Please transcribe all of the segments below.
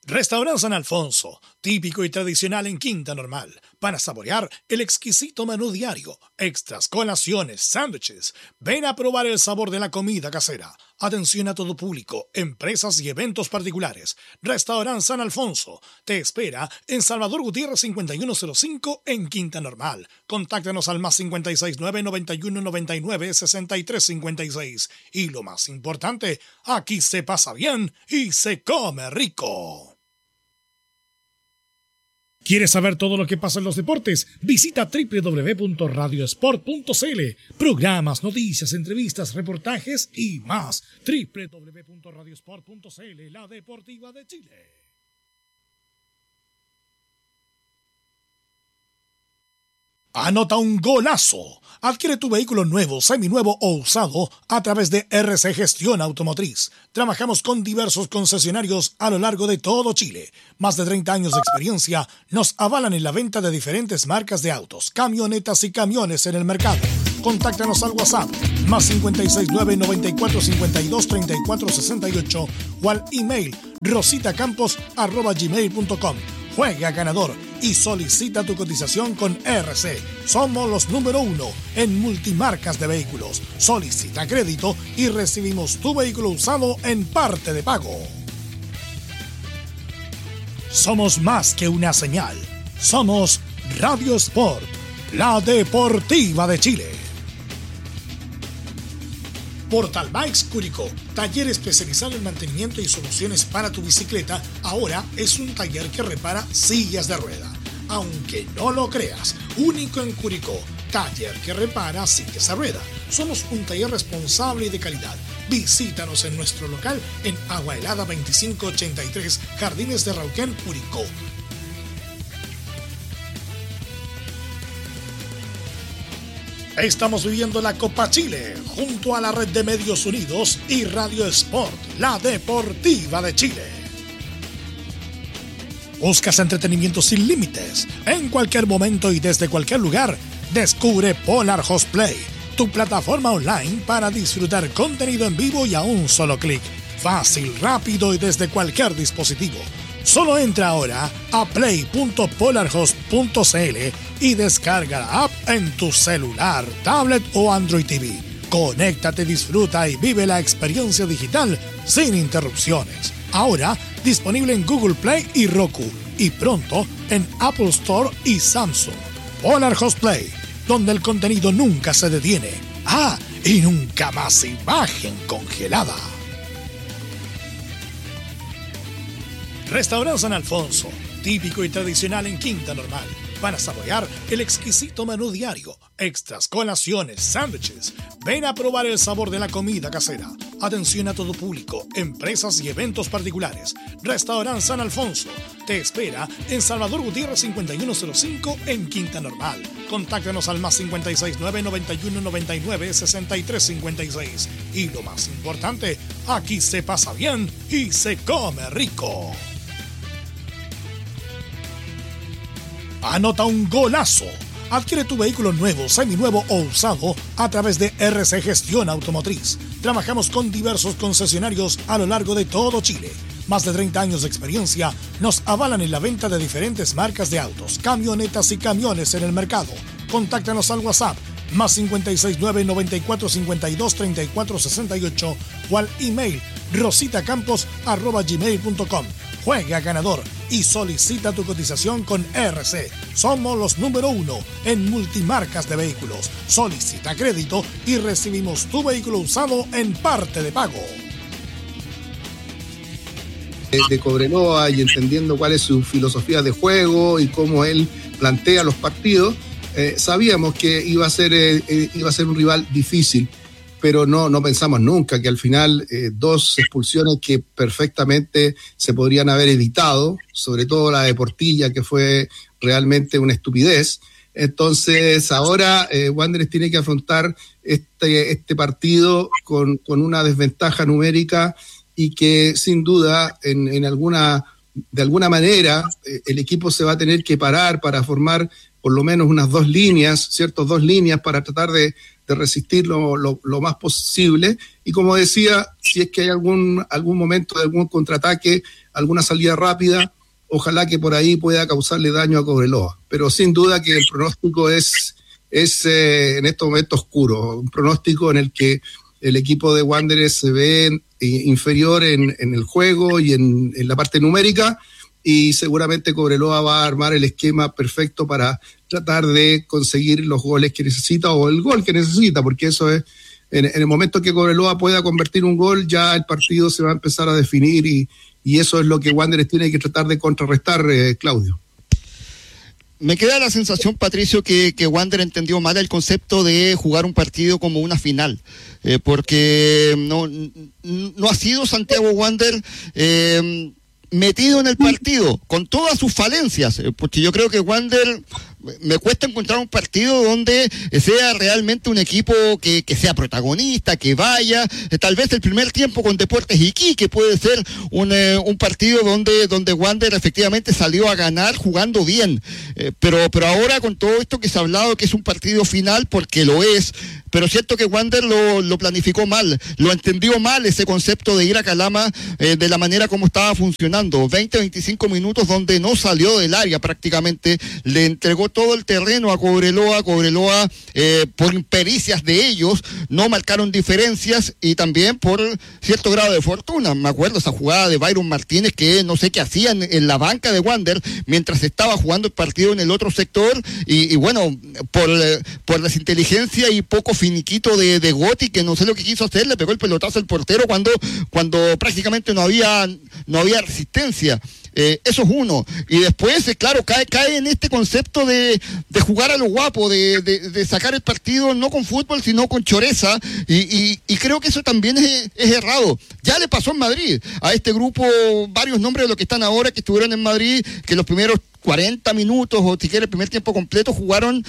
Restaurante San Alfonso, típico y tradicional en Quinta Normal, para saborear el exquisito menú diario, extras, colaciones, sándwiches. Ven a probar el sabor de la comida casera. Atención a todo público, empresas y eventos particulares. Restaurante San Alfonso te espera en Salvador Gutiérrez 5105 en Quinta Normal. Contáctanos al +569 91 99 63 56. Y lo más importante, aquí se pasa bien y se come rico. ¿Quieres saber todo lo que pasa en los deportes? Visita www.radiosport.cl. Programas, noticias, entrevistas, reportajes y más. www.radiosport.cl, la deportiva de Chile. Anota un golazo. Adquiere tu vehículo nuevo, seminuevo o usado a través de RC Gestión Automotriz. Trabajamos con diversos concesionarios a lo largo de todo Chile. Más de 30 años de experiencia nos avalan en la venta de diferentes marcas de autos, camionetas y camiones en el mercado. Contáctanos al WhatsApp +569 94 52 34 68 o al email rositacampos@gmail.com. Juega ganador y solicita tu cotización con RC. Somos los número 1 en multimarcas de vehículos. Solicita crédito y recibimos tu vehículo usado en parte de pago. Somos más que una señal. Somos Radio Sport, la deportiva de Chile. Portal Bikes Curicó, taller especializado en mantenimiento y soluciones para tu bicicleta, ahora es un taller que repara sillas de rueda. Aunque no lo creas, único en Curicó, taller que repara sillas de rueda. Somos un taller responsable y de calidad. Visítanos en nuestro local en Agua Helada 2583, Jardines de Rauquén, Curicó. Estamos viviendo la Copa Chile junto a la Red de Medios Unidos y Radio Sport, la deportiva de Chile. ¿Buscas entretenimiento sin límites? En cualquier momento y desde cualquier lugar, descubre Polar Host Play, tu plataforma online para disfrutar contenido en vivo y a un solo clic. Fácil, rápido y desde cualquier dispositivo. Solo entra ahora a play.polarhost.cl y descarga la app en tu celular, tablet o Android TV. Conéctate, disfruta y vive la experiencia digital sin interrupciones. Ahora disponible en Google Play y Roku y pronto en Apple Store y Samsung. Polar Host Play, donde el contenido nunca se detiene. Ah, y nunca más imagen congelada. Restaurante San Alfonso, típico y tradicional en Quinta Normal, para saborear el exquisito menú diario, extras, colaciones, sándwiches. Ven a probar el sabor de la comida casera. Atención a todo público, empresas y eventos particulares. Restaurante San Alfonso te espera en Salvador Gutiérrez 5105 en Quinta Normal. Contáctanos al +569 91 99 63 56. Y lo más importante, aquí se pasa bien y se come rico. Anota un golazo. Adquiere tu vehículo nuevo, seminuevo o usado a través de RC Gestión Automotriz. Trabajamos con diversos concesionarios a lo largo de todo Chile. Más de 30 años de experiencia nos avalan en la venta de diferentes marcas de autos, camionetas y camiones en el mercado. Contáctanos al WhatsApp +569 94 52 34 68 o al email rositacampos@gmail.com. Juega ganador y solicita tu cotización con RC. Somos los número 1 en multimarcas de vehículos. Solicita crédito y recibimos tu vehículo usado en parte de pago. De Cobreloa y entendiendo cuál es su filosofía de juego y cómo él plantea los partidos, sabíamos que iba a ser un rival difícil, pero no pensamos nunca que al final 2 expulsiones que perfectamente se podrían haber evitado, sobre todo la de Portilla, que fue realmente una estupidez. Entonces ahora Wanderers tiene que afrontar este partido con una desventaja numérica y que sin duda de alguna manera el equipo se va a tener que parar para formar por lo menos unas 2 líneas, ¿cierto? 2 líneas para tratar de resistir lo más posible. Y como decía, si es que hay algún momento de algún contraataque, alguna salida rápida, ojalá que por ahí pueda causarle daño a Cobreloa. Pero sin duda que el pronóstico es en estos momentos oscuro, un pronóstico en el que el equipo de Wanderers se ve inferior en el juego y en la parte numérica, y seguramente Cobreloa va a armar el esquema perfecto para tratar de conseguir los goles que necesita o el gol que necesita, porque eso es, en el momento que Cobreloa pueda convertir un gol, ya el partido se va a empezar a definir y eso es lo que Wanderers tiene que tratar de contrarrestar, Claudio. Me queda la sensación, Patricio, que Wander entendió mal el concepto de jugar un partido como una final, porque no ha sido Santiago Wander metido en el partido, con todas sus falencias, porque yo creo que Wander, me cuesta encontrar un partido donde sea realmente un equipo que sea protagonista, que vaya, tal vez el primer tiempo con Deportes Iquique puede ser un partido donde Wander efectivamente salió a ganar jugando bien, pero ahora con todo esto que se ha hablado que es un partido final, porque lo es, pero siento que Wander lo planificó mal, lo entendió mal ese concepto de ir a Calama de la manera como estaba funcionando, 20-25 minutos donde no salió del área prácticamente, le entregó todo el terreno a Cobreloa, por impericias de ellos, no marcaron diferencias y también por cierto grado de fortuna. Me acuerdo esa jugada de Byron Martínez que no sé qué hacían en la banca de Wander mientras estaba jugando el partido en el otro sector y bueno, por desinteligencia y poco finiquito de Gotti, que no sé lo que quiso hacer, le pegó el pelotazo al portero cuando prácticamente no había resistencia. Eso es uno. Y después, claro, cae en este concepto de jugar a lo guapo, de sacar el partido no con fútbol, sino con choreza. Y creo que eso también es errado. Ya le pasó en Madrid a este grupo, varios nombres de los que están ahora, que estuvieron en Madrid, que los primeros 40 minutos, o si quiere el primer tiempo completo, jugaron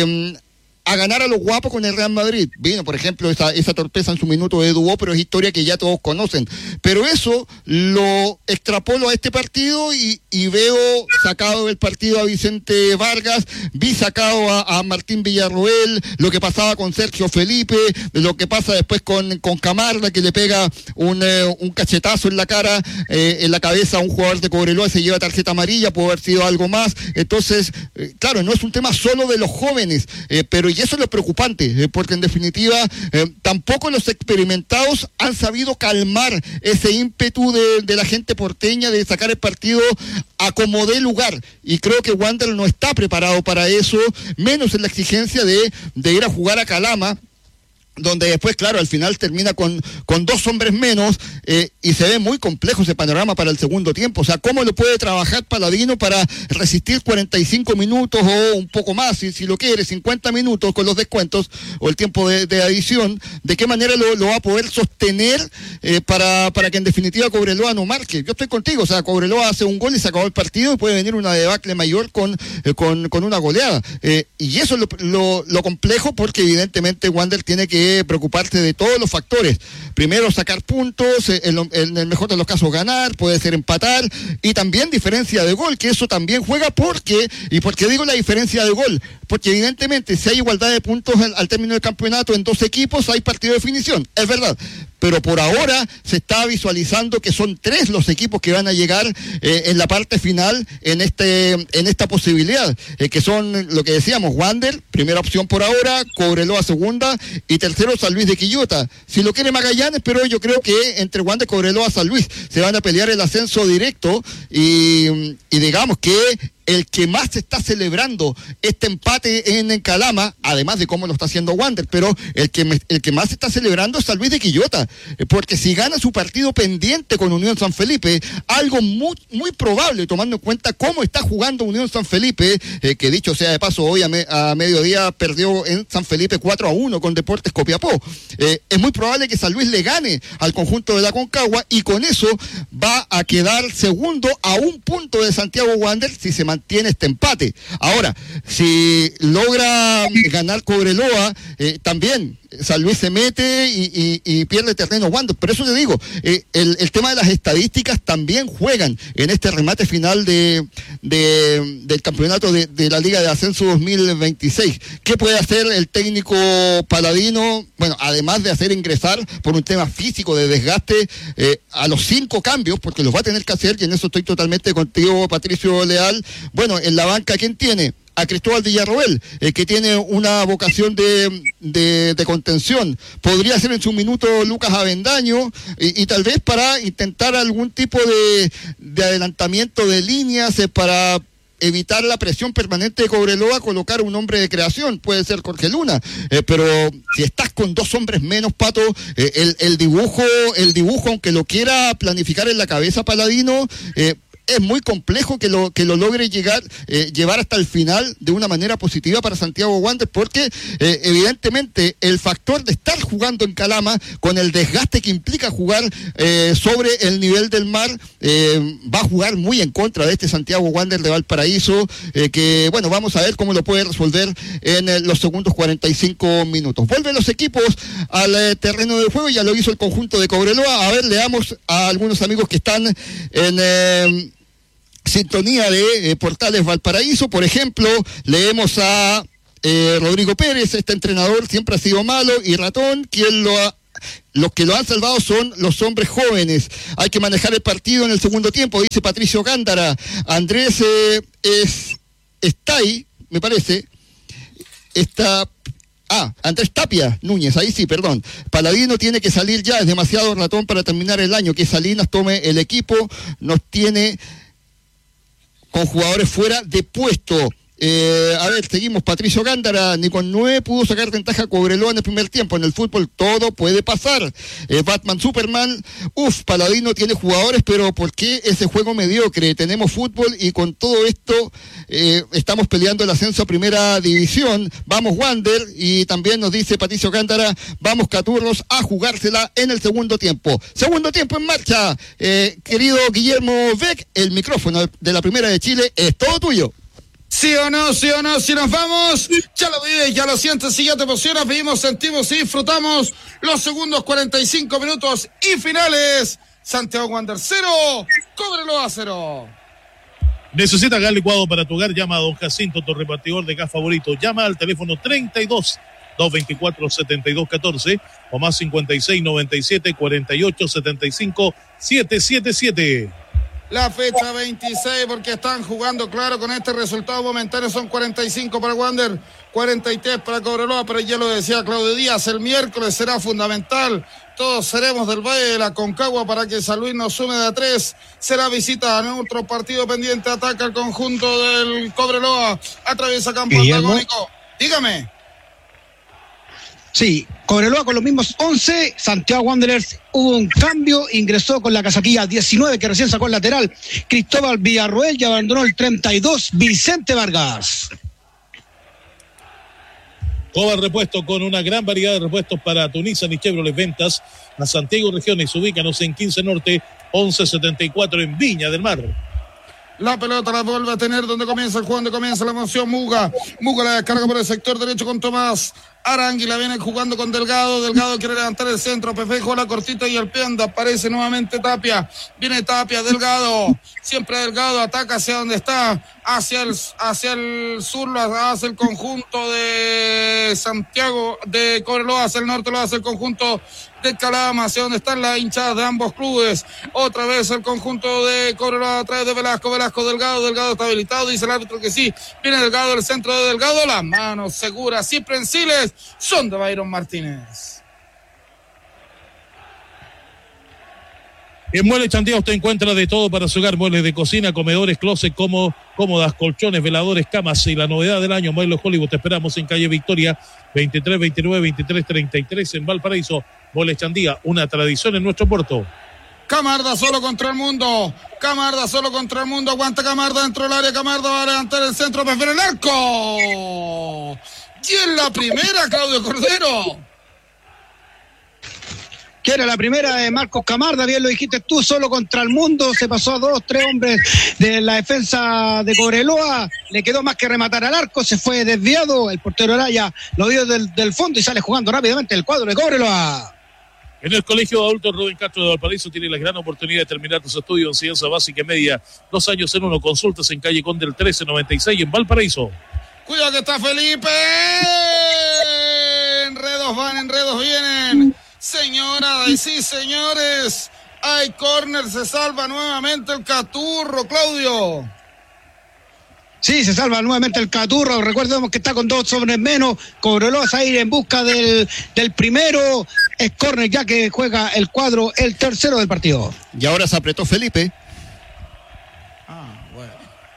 a ganar a los guapos con el Real Madrid. Vino, por ejemplo, esa torpeza en su minuto de Dubó, pero es historia que ya todos conocen. Pero eso lo extrapolo a este partido y veo sacado del partido a Vicente Vargas, vi sacado a Martín Villarroel, lo que pasaba con Sergio Felipe, lo que pasa después con Camarda, que le pega un cachetazo en la cara, en la cabeza a un jugador de Cobreloa, se lleva tarjeta amarilla, puede haber sido algo más. Entonces, claro, no es un tema solo de los jóvenes, pero y eso es lo preocupante, porque en definitiva tampoco los experimentados han sabido calmar ese ímpetu de la gente porteña de sacar el partido a como dé lugar, y creo que Wander no está preparado para eso, menos en la exigencia de ir a jugar a Calama, donde después, claro, al final termina con 2 hombres menos, y se ve muy complejo ese panorama para el segundo tiempo. O sea, ¿cómo lo puede trabajar Paladino para resistir 45 minutos o un poco más, si lo quiere, 50 minutos con los descuentos o el tiempo de adición? ¿De qué manera lo va a poder sostener para que en definitiva Cobreloa no marque? Yo estoy contigo, o sea, Cobreloa hace un gol y se acabó el partido y puede venir una debacle mayor con una goleada. Y eso es lo complejo, porque evidentemente Wander tiene que preocuparse de todos los factores. Primero, sacar puntos, en el mejor de los casos ganar, puede ser empatar, y también diferencia de gol, que eso también juega. ¿Por qué digo la diferencia de gol? Porque evidentemente si hay igualdad de puntos al término del campeonato en 2 equipos, hay partido de definición, es verdad, pero por ahora se está visualizando que son 3 los equipos que van a llegar en la parte final en esta posibilidad, que son lo que decíamos, Wander, primera opción por ahora, Cobreloa segunda, y tercero San Luis de Quillota. Si lo quiere Magallanes, pero yo creo que entre Wander, Cobreloa, San Luis se van a pelear el ascenso directo, y digamos que el que más está celebrando este empate en Calama, además de cómo lo está haciendo Wander, pero el que más está celebrando es San Luis de Quillota, porque si gana su partido pendiente con Unión San Felipe, algo muy, muy probable, tomando en cuenta cómo está jugando Unión San Felipe, que dicho sea de paso, hoy a mediodía perdió en San Felipe 4-1 con Deportes Copiapó. Es muy probable que San Luis le gane al conjunto de la Concagua, y con eso va a quedar segundo a 1 punto de Santiago Wander si se mantiene este empate. Ahora, si logra ganar Cobreloa, también San Luis se mete y pierde terreno Wander. Pero eso te digo, el tema de las estadísticas también juegan en este remate final del campeonato de la Liga de Ascenso 2026. ¿Qué puede hacer el técnico paladino? Bueno, además de hacer ingresar por un tema físico de desgaste a los 5 cambios, porque los va a tener que hacer, y en eso estoy totalmente contigo, Patricio Leal. Bueno, en la banca, ¿quién tiene? A Cristóbal Villarroel, que tiene una vocación de contención. Podría ser en su minuto Lucas Avendaño, y tal vez para intentar algún tipo de adelantamiento de líneas, para evitar la presión permanente de Cobreloa, colocar un hombre de creación, puede ser Jorge Luna, pero si estás con 2 hombres menos, Pato, el dibujo, aunque lo quiera planificar en la cabeza Paladino, es muy complejo que lo logre llevar hasta el final de una manera positiva para Santiago Wanderers, porque evidentemente el factor de estar jugando en Calama, con el desgaste que implica jugar sobre el nivel del mar, va a jugar muy en contra de este Santiago Wanderers de Valparaíso, que bueno, vamos a ver cómo lo puede resolver en los segundos 45 minutos. Vuelven los equipos al terreno del juego, ya lo hizo el conjunto de Cobreloa. A ver, leamos a algunos amigos que están en sintonía de Portales Valparaíso. Por ejemplo, leemos a Rodrigo Pérez: este entrenador siempre ha sido malo y ratón, los que lo han salvado son los hombres jóvenes. Hay que manejar el partido en el segundo tiempo, dice Patricio Gándara. Andrés está ahí, me parece. Andrés Tapia Núñez, ahí sí, perdón. Paladino tiene que salir ya, es demasiado ratón para terminar el año. Que Salinas tome el equipo, nos tiene con jugadores fuera de puesto. A ver, seguimos. Patricio Gándara: ni con 9 pudo sacar ventaja a Cobreloa en el primer tiempo. En el fútbol todo puede pasar. Batman Superman: Paladino tiene jugadores, pero ¿por qué ese juego mediocre? Tenemos fútbol y con todo esto estamos peleando el ascenso a primera división. Vamos Wander. Y también nos dice Patricio Gándara: vamos Caturros a jugársela en el segundo tiempo. Segundo tiempo en marcha. Querido Guillermo Beck, el micrófono de la Primera de Chile es todo tuyo. ¿Sí o no? Si nos vamos, ya lo vives, ya lo sientes, si ya te emocionas, vivimos, sentimos y disfrutamos los segundos 45 minutos y finales. Santiago Wanderers 0, Cobreloa 0. ¿Necesitas gas licuado para tu hogar? Llama a don Jacinto, tu repartidor de gas favorito. Llama al teléfono 32-224-7214 o más 56-97-48-75-777. La fecha 26, porque están jugando, claro, con este resultado momentáneo. Son 45 para Wander, 43 para Cobreloa, pero ya lo decía Claudio Díaz, el miércoles será fundamental. Todos seremos del Valle de la Concagua para que San Luis nos sume de a 3. Será visita en otro partido pendiente. Ataca el conjunto del Cobreloa. Atraviesa campo antagónico. Dígame. Sí, Cobreloa con los mismos 11, Santiago Wanderers hubo un cambio, ingresó con la casaquilla 19 que recién sacó el lateral Cristóbal Villarroel y abandonó el 32 Vicente Vargas. Coba repuesto con una gran variedad de repuestos para tu Nissan y Chevrolet. Ventas a Santiago Regiones, ubícanos en 15 Norte, 1174 en Viña del Mar. La pelota la vuelve a tener donde comienza el juego, donde comienza la emoción. Muga la descarga por el sector derecho con Tomás Arangui, la viene jugando con Delgado. Delgado quiere levantar el centro, Pefejo la cortita y el pie aparece nuevamente Tapia. Viene Tapia, Delgado, siempre Delgado, ataca hacia donde está, hacia el sur, lo hace el conjunto de Santiago, de Cobreloa, hacia el norte lo hace el conjunto de Calama, hacia donde están las hinchadas de ambos clubes. Otra vez el conjunto de Cobreloa a través de Velasco, Delgado está habilitado, dice el árbitro que sí. Viene Delgado, el centro de Delgado, las manos seguras y prensiles son de Byron Martínez. En Muebles Chandía usted encuentra de todo para su hogar: muebles de cocina, comedores, closet, cómodas, colchones, veladores, camas. Y la novedad del año, Muebles Hollywood. Te esperamos en calle Victoria 2329-2333 en Valparaíso. Muebles Chandía, una tradición en nuestro puerto. Camarda solo contra el mundo, aguanta Camarda dentro del área, Camarda va a levantar el centro, prefiere el arco. Y en la primera, Claudio Cordero. que era la primera de Marcos Camarda, bien lo dijiste tú, solo contra el mundo, se pasó a 2, 3 hombres de la defensa de Cobreloa, le quedó más que rematar al arco, se fue desviado, el portero Araya lo vio del fondo y sale jugando rápidamente el cuadro de Cobreloa. En el Colegio de Adultos Rubén Castro de Valparaíso tiene la gran oportunidad de terminar tus estudios en enseñanza básica y media. 2 años en 1, consultas en calle Conde del 1396 en Valparaíso. Cuidado que está Felipe. Enredos van, enredos vienen. Señoras y sí, señores. Hay córner, se salva nuevamente el Caturro, Claudio. Sí, se salva nuevamente el Caturro. Recordemos que está con 2 hombres menos. Cobreloa a ir en busca del primero. Es córner ya que juega el cuadro, el tercero del partido. Y ahora se apretó Felipe. Bueno.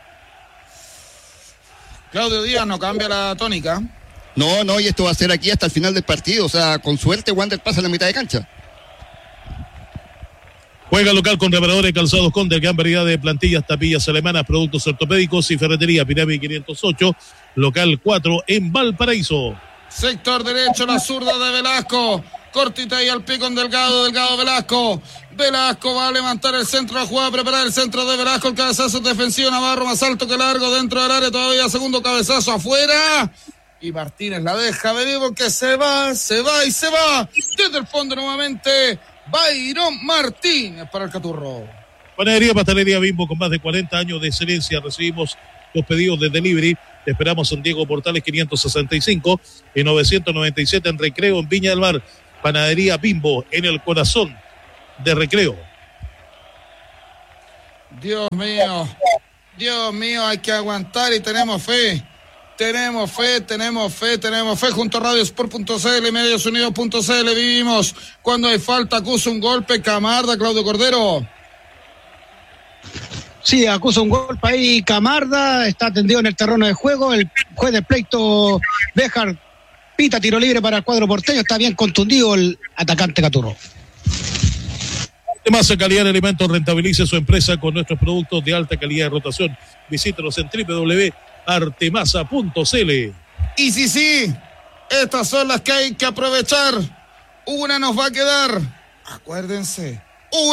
Claudio Díaz no cambia la tónica. No, y esto va a ser aquí hasta el final del partido. O sea, con suerte Wander pasa en la mitad de cancha. Juega local con Reparadores Calzados Conde, gran variedad de plantillas, tapillas alemanas, productos ortopédicos y ferretería Pirámide 508, local 4 en Valparaíso. Sector derecho, la zurda de Velasco. Cortita y al pie con Delgado Velasco. Velasco va a levantar el centro, la jugada, preparar el centro de Velasco, el cabezazo defensivo, Navarro más alto que largo dentro del área, todavía segundo cabezazo afuera. Y Martínez la deja venir porque se va. Desde el fondo nuevamente, Byron Martínez para el Caturro. Panadería Pastelería Bimbo con más de 40 años de excelencia. Recibimos los pedidos de delivery. Te esperamos en Diego Portales 565 y 997 en Recreo en Viña del Mar. Panadería Bimbo en el corazón de Recreo. Dios mío, hay que aguantar y tenemos fe. Tenemos fe junto a radiosport.cl y mediosunidos.cl. Vivimos cuando hay falta, acusa un golpe Camarda, Claudio Cordero. Sí, acusa un golpe ahí Camarda, está tendido en el terreno de juego, el juez de pleito Béjar pita tiro libre para el cuadro porteño, está bien contundido el atacante Caturro. Artemasa Calidad de Alimentos, rentabilice su empresa con nuestros productos de alta calidad de rotación. Visítenos en www.artemasa.cl. Y sí, estas son las que hay que aprovechar. Una nos va a quedar, acuérdense,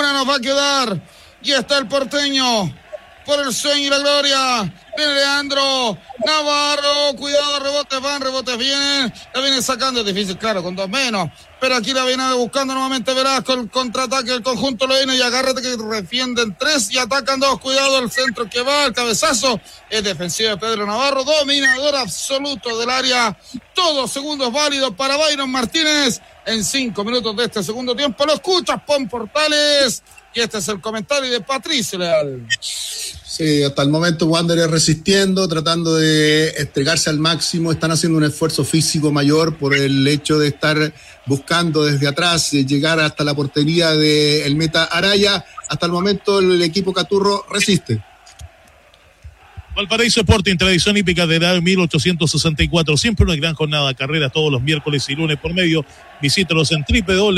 y está el porteño por el sueño y la gloria. Viene Leandro Navarro, cuidado, rebotes vienen, la viene sacando, es difícil, claro, con 2 menos, pero aquí la viene buscando nuevamente Velasco, el contraataque del conjunto lo viene y agárrate que defienden 3 y atacan 2, cuidado el centro que va, el cabezazo, es defensivo de Pedro Navarro, dominador absoluto del área, todos segundos válidos para Byron Martínez, en 5 minutos de este segundo tiempo, lo escuchas, pon Portales, y este es el comentario de Patricio Leal. Sí, hasta el momento Wanderers resistiendo, tratando de entregarse al máximo, están haciendo un esfuerzo físico mayor por el hecho de estar buscando desde atrás, llegar hasta la portería del meta Araya. Hasta el momento el equipo Caturro resiste. Valparaíso Sporting, tradición hípica de edad 1864, siempre una gran jornada de carreras todos los miércoles y lunes por medio. Visítalos en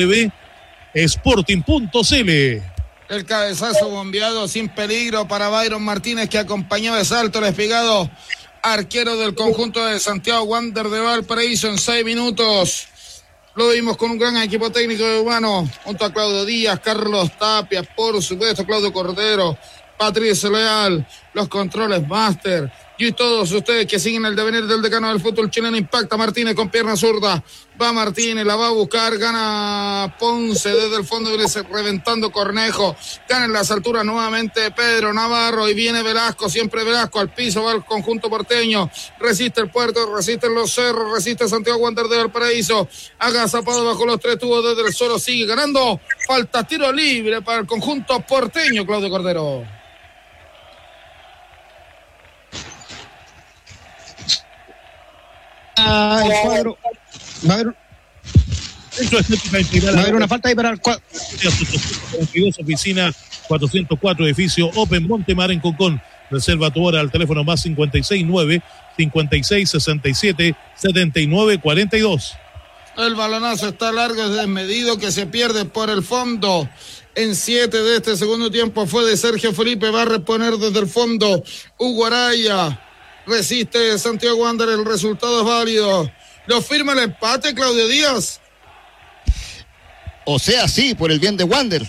www.sporting.cl. El cabezazo bombeado sin peligro para Byron Martínez, que acompañaba de salto el espigado arquero del conjunto de Santiago Wanderers de Valparaíso en 6 minutos. Lo vimos con un gran equipo técnico de humano, junto a Claudio Díaz, Carlos Tapia, por supuesto Claudio Cordero, Patricio Leal, los controles Master, y todos ustedes que siguen el devenir del decano del fútbol chileno. Impacta Martínez con pierna zurda, va Martínez, la va a buscar, gana Ponce desde el fondo, reventando Cornejo, gana en las alturas nuevamente Pedro Navarro, y viene Velasco, siempre Velasco al piso, va el conjunto porteño, resiste el Puerto, resisten los Cerros, resiste Santiago Wanderers de Valparaíso, agazapado bajo los 3 tubos desde el suelo, sigue ganando, falta tiro libre para el conjunto porteño, Claudio Cordero. El cuadro va a haber una falta ahí para el cuadro. 42, oficina 404, edificio Open Montemar en Concón. Reserva tu hora al teléfono más 569-5667-7942. El balonazo está largo, es desmedido, que se pierde por el fondo. En 7 de este segundo tiempo fue de Sergio Felipe, va a reponer desde el fondo Hugo Araya. Resiste Santiago Wanderers, el resultado es válido. ¿Lo firma el empate, Claudio Díaz? O sea, sí, por el bien de Wander.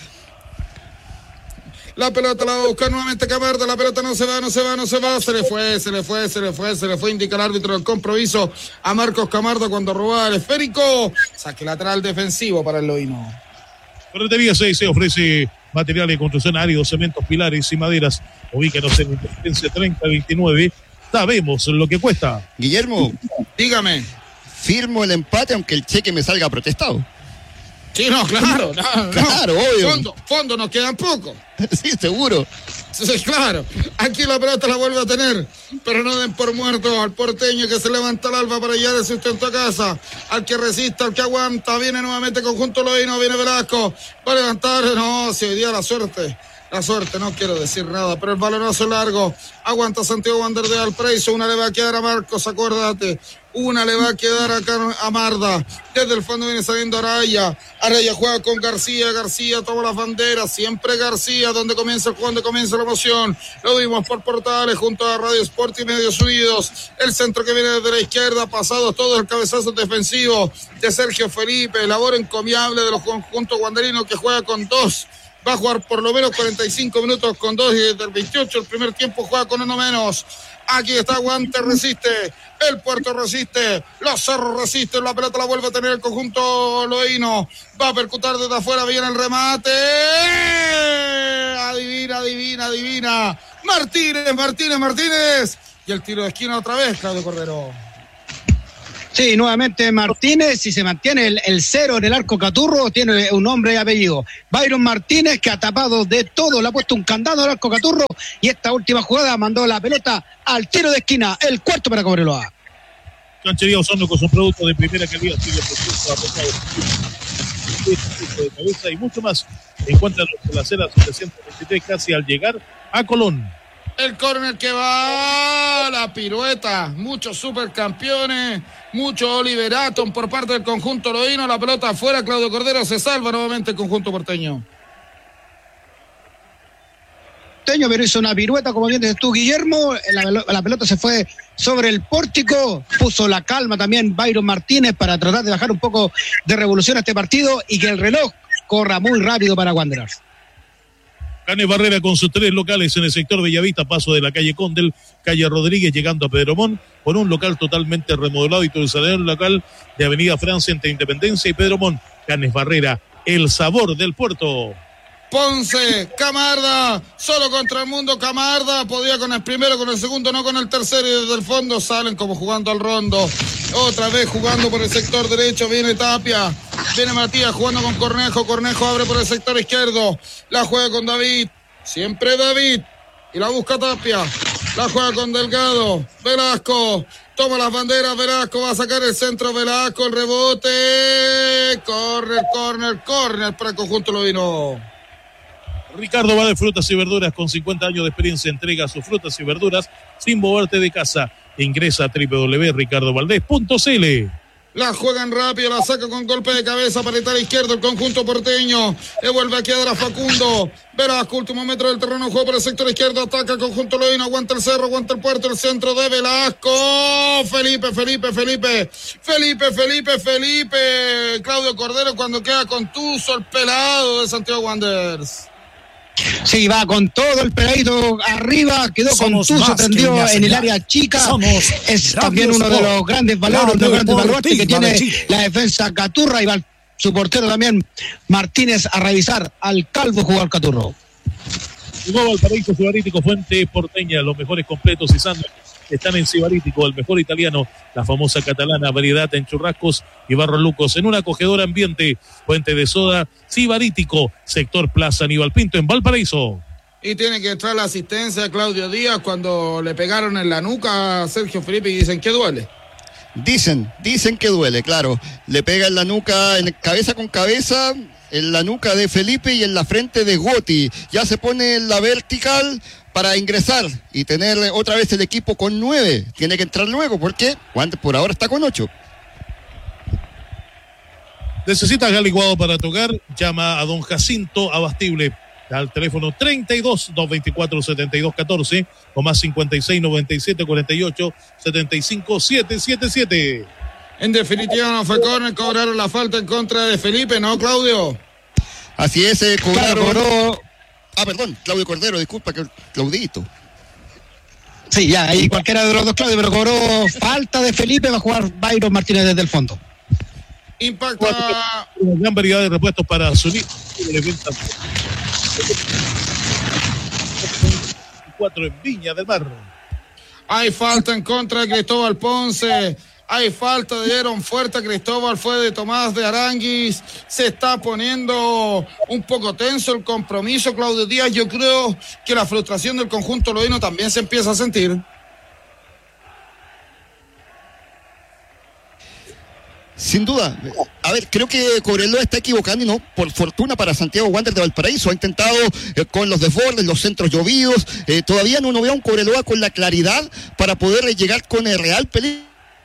La pelota la va a buscar nuevamente Camarda, la pelota no se va, se le fue, indica el árbitro del compromiso a Marcos Camarda cuando robaba el esférico. Saque lateral defensivo para el Loíno. Ferretería 6 se ofrece materiales de construcción áridos, cementos, pilares y maderas. Ubícanos en Independencia 3029. Sabemos lo que cuesta. Guillermo, dígame. Firmo el empate aunque el cheque me salga protestado. Sí, no, claro. Claro, obvio. Fondo nos quedan poco. Sí, seguro. Sí, claro. Aquí la pelota la vuelve a tener, pero no den por muerto al porteño que se levanta al alba para llevar el sustento a casa. Al que resista, al que aguanta. Viene nuevamente conjunto Loíno, viene Velasco. Va a levantar. No, si hoy día la suerte, no quiero decir nada, pero el balonazo largo. Aguanta Santiago Wander de Valparaíso. Una le va a quedar a Marcos, acuérdate. Una le va a quedar acá a Marda. Desde el fondo viene saliendo Araya. Araya juega con García toma las banderas. Siempre García, donde comienza el juego, donde comienza la emoción. Lo vimos por Portales junto a Radio Sport y Medios Unidos. El centro que viene desde la izquierda, pasados todos el cabezazo defensivo de Sergio Felipe. Labor encomiable de los conjuntos wanderinos que juega con dos. Va a jugar por lo menos 45 minutos con dos y desde el 28 el primer tiempo juega con uno menos. Aquí está Guante, resiste. El Puerto resiste. Los Cerros resisten. La pelota la vuelve a tener el conjunto Loíno. Va a percutar desde afuera. Viene el remate. Adivina. Martínez. Y el tiro de esquina otra vez, Claudio Cordero. Sí, nuevamente Martínez, si se mantiene el cero en el arco Caturro, tiene un nombre y apellido. Byron Martínez, que ha tapado de todo, le ha puesto un candado al arco Caturro, y esta última jugada mandó la pelota al tiro de esquina, el cuarto para Cobreloa. Canchería Osorno con sus productos de primera calidad, de cabeza y mucho más. Encuéntralos en la acera 723 casi al llegar a Colón. El córner que va, la pirueta, muchos supercampeones, mucho Oliver Atom por parte del conjunto Loíno, la pelota afuera, Claudio Cordero, se salva nuevamente el conjunto porteño. Pero hizo una pirueta, como bien dices tú, Guillermo, la pelota se fue sobre el pórtico, puso la calma también Byron Martínez para tratar de bajar un poco de revolución a este partido y que el reloj corra muy rápido para Wanderers. Canes Barrera con sus 3 locales en el sector Bellavista, paso de la calle Condel, calle Rodríguez, llegando a Pedromón, con un local totalmente remodelado y todo el salón local de Avenida Francia entre Independencia y Pedromón. Canes Barrera, el sabor del puerto. Ponce, Camarda, solo contra el mundo Camarda, podía con el primero, con el segundo, no con el tercero, y desde el fondo salen como jugando al rondo. Otra vez jugando por el sector derecho, viene Tapia, viene Matías jugando con Cornejo abre por el sector izquierdo, la juega con David, siempre David, y la busca Tapia, la juega con Delgado, Velasco, toma las banderas, Velasco va a sacar el centro, Velasco, el rebote, corner para el conjunto Loíno. Ricardo Valle Frutas y Verduras, con 50 años de experiencia, entrega sus frutas y verduras sin moverte de casa. Ingresa a www.ricardovaldez.cl. La juegan rápido, la saca con golpe de cabeza para el tal izquierdo el conjunto porteño. Le vuelve a quedar a Facundo. Velasco, último metro del terreno, juega por el sector izquierdo, ataca el conjunto Loíno, aguanta el cerro, aguanta el puerto, el centro de Velasco. Felipe. Claudio Cordero cuando queda contuso el pelado de Santiago Wanderers. Sí, va con todo el peladito arriba, quedó contuso, tendió en el área chica. Es también uno de los grandes valores, que tiene la defensa Caturra, y va su portero también Martínez a revisar al calvo jugador Caturro. Jugó Valparaíso, Cibarítico, Fuente Porteña, los mejores completos y sándwiches están en Cibarítico, el mejor italiano, la famosa catalana, variedad en churrascos y barros lucos, en un acogedor ambiente. Fuente de soda, Cibarítico, sector Plaza Aníbal Pinto en Valparaíso. Y tiene que entrar la asistencia de Claudio Díaz cuando le pegaron en la nuca a Sergio Felipe y dicen que duele. Dicen que duele, claro. Le pega en la nuca, en cabeza con cabeza, en la nuca de Felipe y en la frente de Gotti. Ya se pone en la vertical para ingresar y tener otra vez el equipo con 9. Tiene que entrar luego porque por ahora está con 8. ¿Necesitas gas licuado para tu hogar? Llama a don Jacinto Abastible al teléfono 32-224-7214 o más 56-97-48-75-777. En definitiva no fue córner, cobraron la falta en contra de Felipe, ¿no, Claudio? Así es, cobraron. Claro, Perdón, Claudio Cordero, disculpa, Claudito. sí, ya, ahí cualquiera de los dos, Claudio, pero cobró falta de Felipe, va a jugar Byron Martínez desde el fondo. Impacta. Una gran variedad de repuestos para Sonic. 4 en Viña del Mar. Hay falta en contra de Cristóbal Ponce. Hay falta de Aaron Fuerte. Cristóbal fue de Tomás de Aranguis. Se está poniendo un poco tenso el compromiso, Claudio Díaz. Yo creo que la frustración del conjunto loíno también se empieza a sentir. Sin duda. A ver, creo que Cobreloa está equivocando y no, por fortuna para Santiago Wander de Valparaíso. Ha intentado con los desbordes, los centros llovidos. Todavía no veo a un Cobreloa con la claridad para poder llegar con el real peligro.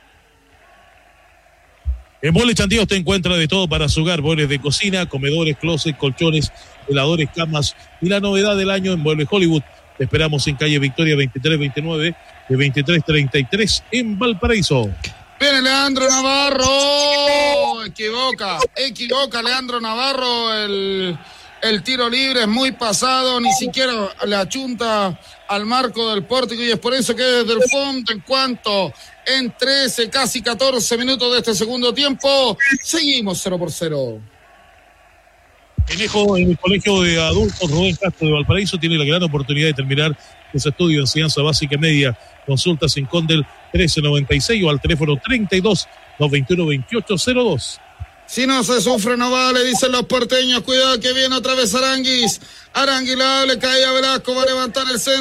En Muebles Chantillo te encuentra de todo para su hogar: muebles de cocina, comedores, closet, colchones, veladores, camas y la novedad del año en Muebles Hollywood. Te esperamos en calle Victoria 2329 de 2333 en Valparaíso. Viene Leandro Navarro, equivoca Leandro Navarro, el tiro libre es muy pasado, ni siquiera le achunta al marco del pórtico y es por eso que desde el fondo, en cuanto en 13, casi 14 minutos de este segundo tiempo, seguimos 0-0. En el Colegio de Adultos Rubén Castro de Valparaíso tiene la gran oportunidad de terminar ese estudio de enseñanza básica y media. Consultas en Condel 1396 o al teléfono 32 221 2802. Si no se sufre no vale, dicen los porteños. Cuidado que viene otra vez Aranguis. Aranguis le cae a Velasco, va a levantar el centro.